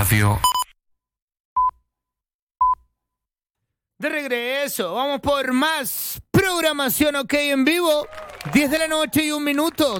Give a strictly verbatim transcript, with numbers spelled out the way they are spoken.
Radio. De regreso, vamos por más programación OK en vivo. diez de la noche y un minuto.